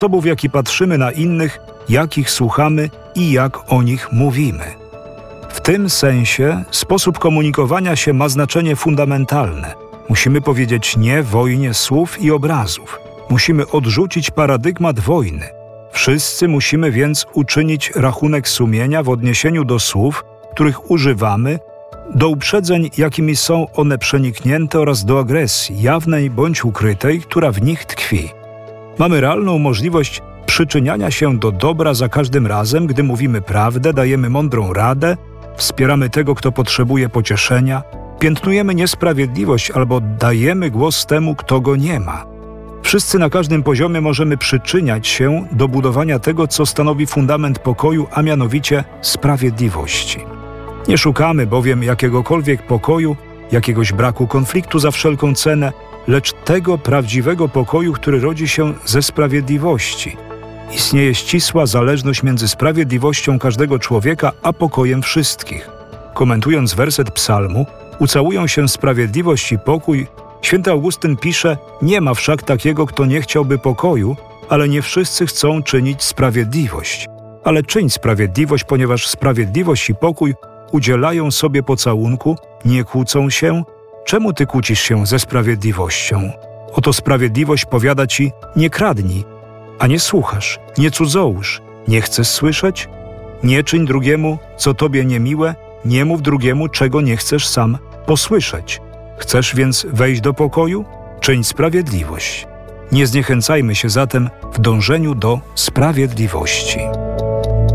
sposobów, w jaki patrzymy na innych, jak ich słuchamy i jak o nich mówimy. W tym sensie sposób komunikowania się ma znaczenie fundamentalne. Musimy powiedzieć nie wojnie słów i obrazów. Musimy odrzucić paradygmat wojny. Wszyscy musimy więc uczynić rachunek sumienia w odniesieniu do słów, których używamy, do uprzedzeń, jakimi są one przeniknięte oraz do agresji, jawnej bądź ukrytej, która w nich tkwi. Mamy realną możliwość przyczyniania się do dobra za każdym razem, gdy mówimy prawdę, dajemy mądrą radę, wspieramy tego, kto potrzebuje pocieszenia, piętnujemy niesprawiedliwość albo dajemy głos temu, kto go nie ma. Wszyscy na każdym poziomie możemy przyczyniać się do budowania tego, co stanowi fundament pokoju, a mianowicie sprawiedliwości. Nie szukamy bowiem jakiegokolwiek pokoju, jakiegoś braku konfliktu za wszelką cenę, lecz tego prawdziwego pokoju, który rodzi się ze sprawiedliwości. Istnieje ścisła zależność między sprawiedliwością każdego człowieka a pokojem wszystkich. Komentując werset psalmu, ucałują się sprawiedliwość i pokój, święty Augustyn pisze: nie ma wszak takiego, kto nie chciałby pokoju, ale nie wszyscy chcą czynić sprawiedliwość. Ale czyń sprawiedliwość, ponieważ sprawiedliwość i pokój udzielają sobie pocałunku, nie kłócą się. Czemu ty kłócisz się ze sprawiedliwością? Oto sprawiedliwość powiada ci: nie kradnij, a nie słuchasz, nie cudzołóż, nie chcesz słyszeć? Nie czyń drugiemu, co tobie niemiłe, nie mów drugiemu, czego nie chcesz sam posłyszeć. Chcesz więc wejść do pokoju? Czyń sprawiedliwość. Nie zniechęcajmy się zatem w dążeniu do sprawiedliwości.